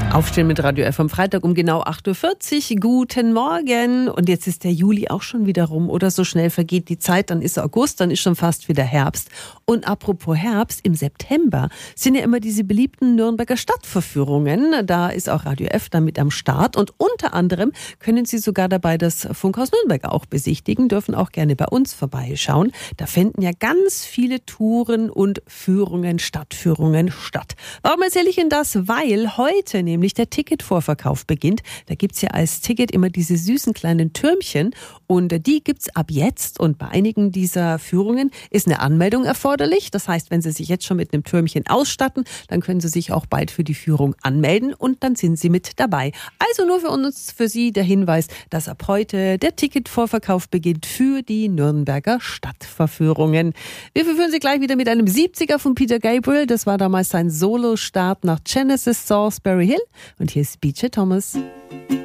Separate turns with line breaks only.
Aufstehen mit Radio F am Freitag um genau 8.40 Uhr. Guten Morgen. Und jetzt ist der Juli auch schon wieder rum. Oder so schnell vergeht die Zeit. Dann ist August, dann ist schon fast wieder Herbst. Und apropos Herbst, im September sind ja immer diese beliebten Nürnberger Stadtverführungen. Da ist auch Radio F damit am Start. Und unter anderem können Sie sogar dabei das Funkhaus Nürnberg auch besichtigen. Dürfen auch gerne bei uns vorbeischauen. Da finden ja ganz viele Touren und Führungen, Stadtführungen statt. Warum erzähle ich Ihnen das? Weil heute nämlich der Ticketvorverkauf beginnt. Da gibt's ja als Ticket immer diese süßen kleinen Türmchen und die gibt's ab jetzt und bei einigen dieser Führungen ist eine Anmeldung erforderlich. Das heißt, wenn Sie sich jetzt schon mit einem Türmchen ausstatten, dann können Sie sich auch bald für die Führung anmelden und dann sind Sie mit dabei. Also nur für Sie der Hinweis, dass ab heute der Ticketvorverkauf beginnt für die Nürnberger Stadtverführungen. Wir verführen Sie gleich wieder mit einem 70er von Peter Gabriel. Das war damals sein Solo-Start nach Genesis Salisbury Hill. Und hier ist BJ Thomas.